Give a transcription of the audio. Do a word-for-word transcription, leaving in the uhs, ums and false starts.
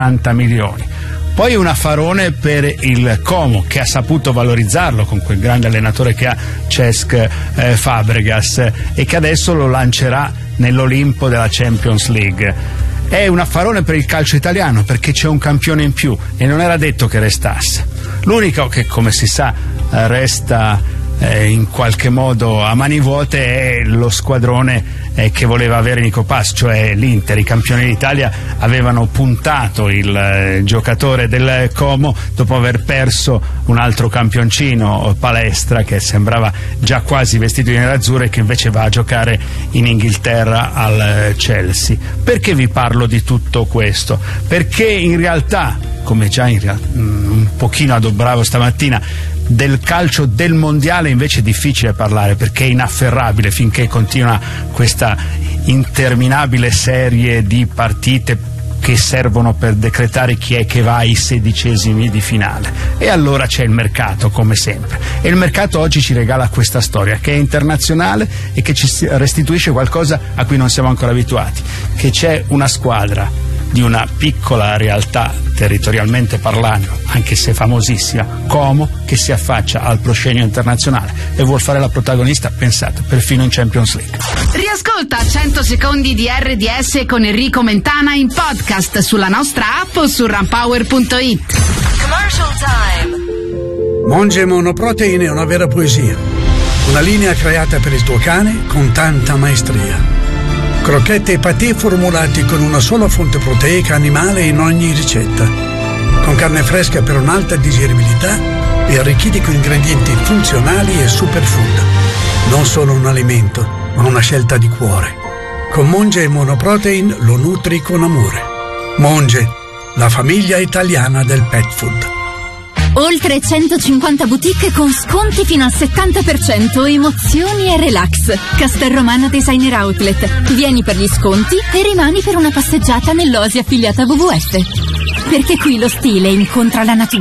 quaranta milioni. Poi un affarone per il Como, che ha saputo valorizzarlo con quel grande allenatore che ha, Cesc eh, Fabregas, e che adesso lo lancerà nell'Olimpo della Champions League. È un affarone per il calcio italiano, perché c'è un campione in più e non era detto che restasse. L'unico che, come si sa, resta eh, in qualche modo a mani vuote è lo squadrone eh, che voleva avere Nico Pass, cioè l'Inter. I campioni d'Italia avevano puntato il eh, giocatore del Como dopo aver perso un altro campioncino, Palestra, che sembrava già quasi vestito di nerazzurro e che invece va a giocare in Inghilterra al Chelsea. Perché vi parlo di tutto questo? Perché in realtà, come già in real- un pochino adobravo stamattina, del calcio del mondiale invece è difficile parlare, perché è inafferrabile finché continua questa interminabile serie di partite che servono per decretare chi è che va ai sedicesimi di finale. E allora c'è il mercato, come sempre, e il mercato oggi ci regala questa storia che è internazionale e che ci restituisce qualcosa a cui non siamo ancora abituati, che c'è una squadra di una piccola realtà territorialmente parlando, anche se famosissima, Como, che si affaccia al proscenio internazionale e vuol fare la protagonista, pensate, perfino in Champions League. Riascolta cento secondi di R D S con Enrico Mentana in podcast sulla nostra app o su runpower punto it. Commercial time. Monge Monoprotein è una vera poesia, una linea creata per il tuo cane con tanta maestria. Crocchette e patè formulati con una sola fonte proteica animale in ogni ricetta, con carne fresca per un'alta digeribilità e arricchiti con ingredienti funzionali e superfood. Non solo un alimento, ma una scelta di cuore. Con Monge Monoprotein lo nutri con amore. Monge, la famiglia italiana del pet food. Oltre centocinquanta boutique con sconti fino al settanta per cento, emozioni e relax. Castelromano Designer Outlet. Vieni per gli sconti e rimani per una passeggiata nell'Oasi affiliata a W W F. Perché qui lo stile incontra la natura.